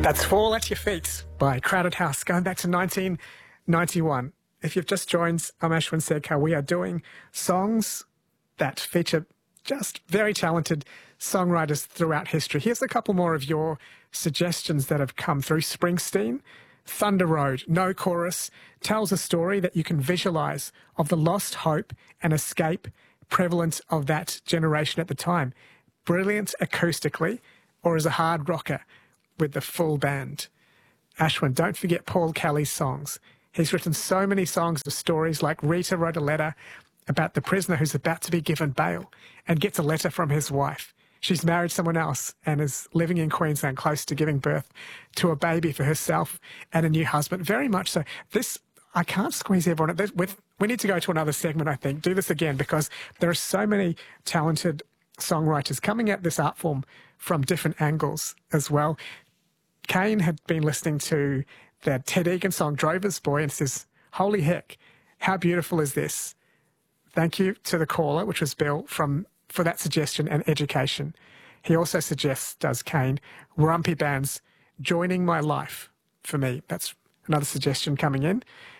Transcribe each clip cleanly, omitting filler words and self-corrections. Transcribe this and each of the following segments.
That's Fall at Your Feet by Crowded House, going back to 1991. If you've just joined, I'm Ashwin Sedkar. We are doing songs that feature just very talented songwriters throughout history. Here's a couple more of your suggestions that have come through. Springsteen, Thunder Road, no chorus, tells a story that you can visualize of the lost hope and escape prevalent of that generation at the time. Brilliant acoustically, or as a hard rocker with the full band. Ashwin, don't forget Paul Kelly's songs. He's written so many songs of stories like Rita wrote a letter about the prisoner who's about to be given bail and gets a letter from his wife. She's married someone else and is living in Queensland close to giving birth to a baby for herself and a new husband. Very much so. This, I can't squeeze everyone. We need to go to another segment, I think. Do this again because there are so many talented songwriters coming at this art form from different angles as well. Kane had been listening to the Ted Egan song Drover's Boy and says, holy heck, how beautiful is this? Thank you to the caller, which was Bill, for that suggestion and education. He also suggests, does Kane, Rumpy Band's Joining My Life for me. That's another suggestion coming in.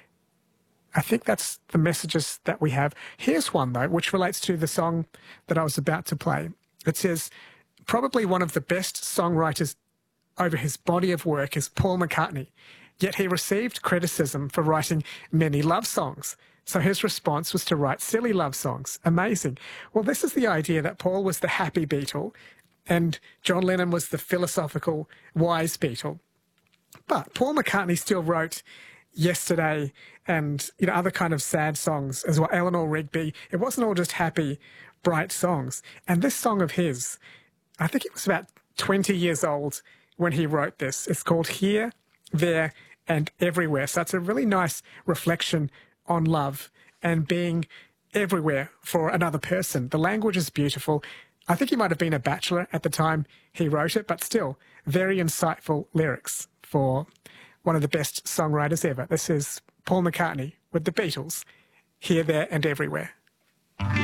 I think that's the messages that we have. Here's one, though, which relates to the song that I was about to play. It says, probably one of the best songwriters over his body of work is Paul McCartney, yet he received criticism for writing many love songs. So his response was to write silly love songs. Amazing. Well, this is the idea that Paul was the happy Beatle and John Lennon was the philosophical, wise Beatle. But Paul McCartney still wrote Yesterday and other kind of sad songs as well. Eleanor Rigby. It wasn't all just happy, bright songs. And this song of his, I think it was about 20 years old when he wrote this. It's called Here, There and Everywhere. So it's a really nice reflection on love and being everywhere for another person. The language is beautiful. I think he might have been a bachelor at the time he wrote it, but still very insightful lyrics for one of the best songwriters ever. This is Paul McCartney with the Beatles, Here, There and Everywhere.